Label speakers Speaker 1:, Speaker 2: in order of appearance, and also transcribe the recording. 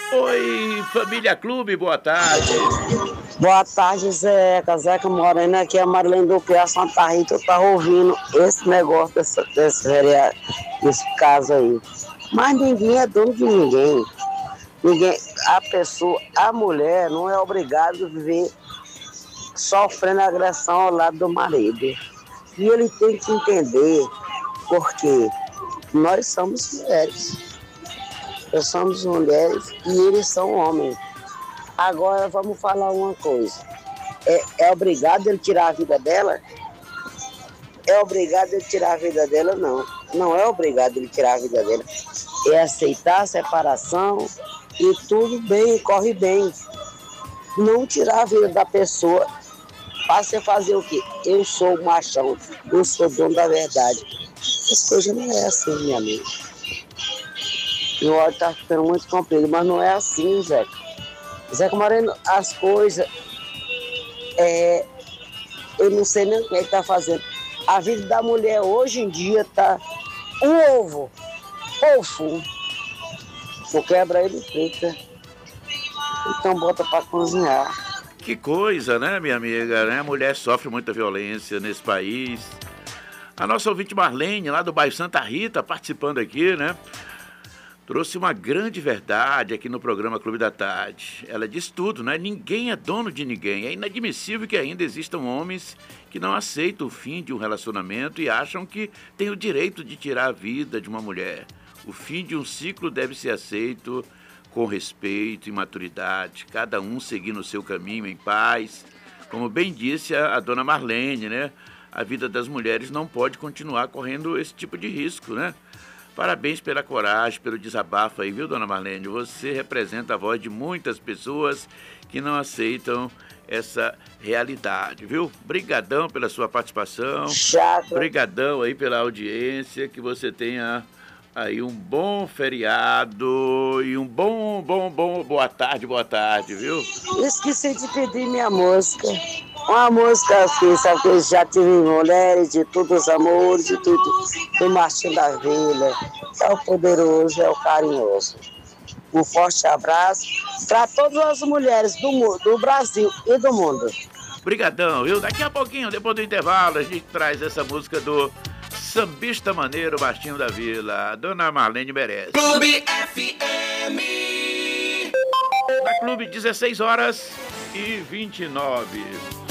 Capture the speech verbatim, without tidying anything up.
Speaker 1: Oi, família Clube, boa tarde.
Speaker 2: Boa tarde, Zeca. Zeca Moreno aqui, é Marilene do Piá, Santa Rita. Eu tava ouvindo esse negócio desse, desse, vereado, desse caso aí. Mas ninguém é dono de ninguém. Ninguém, a pessoa, a mulher não é obrigada a viver sofrendo agressão ao lado do marido. E ele tem que entender porque nós somos mulheres. Nós somos mulheres e eles são homens. Agora vamos falar uma coisa. É, é obrigado ele tirar a vida dela? É obrigado ele tirar a vida dela? Não. Não é obrigado ele tirar a vida dela. É aceitar a separação e tudo bem, corre bem. Não tirar a vida da pessoa para você fazer o quê? Eu sou o machão, eu sou dono da verdade. As coisas não é assim, minha amiga. O ódio está ficando muito comprido, mas não é assim, Zeca. Zeca Moreno, as coisas, é, eu não sei nem o que ele está fazendo. A vida da mulher hoje em dia está um ovo, fofo. Não quebra ele frita. Então bota para cozinhar.
Speaker 1: Que coisa, né, minha amiga? Né? A mulher sofre muita violência nesse país. A nossa ouvinte Marlene, lá do bairro Santa Rita, participando aqui, né? Trouxe uma grande verdade aqui no programa Clube da Tarde. Ela diz tudo, né? Ninguém é dono de ninguém. É inadmissível que ainda existam homens que não aceitam o fim de um relacionamento e acham que têm o direito de tirar a vida de uma mulher. O fim de um ciclo deve ser aceito com respeito e maturidade, cada um seguindo o seu caminho em paz. Como bem disse a, a dona Marlene, né? A vida das mulheres não pode continuar correndo esse tipo de risco, né? Parabéns pela coragem, pelo desabafo aí, viu, dona Marlene? Você representa a voz de muitas pessoas que não aceitam essa realidade, viu? Brigadão pela sua participação.
Speaker 2: Chato.
Speaker 1: Brigadão aí pela audiência, que você tenha aí um bom feriado e um bom, bom, bom, boa tarde, boa tarde, viu?
Speaker 2: Esqueci de pedir minha música. Uma música assim, sabe que eu já tive mulheres de todos os amores, de tudo, do Martinho da Vila. É o poderoso, é o carinhoso. Um forte abraço para todas as mulheres do, mundo, do Brasil e do mundo.
Speaker 1: Brigadão, viu? Daqui a pouquinho, depois do intervalo, a gente traz essa música do sambista maneiro Martinho da Vila. A dona Marlene merece.
Speaker 3: Clube F M.
Speaker 1: Na Clube, dezesseis horas e vinte e nove.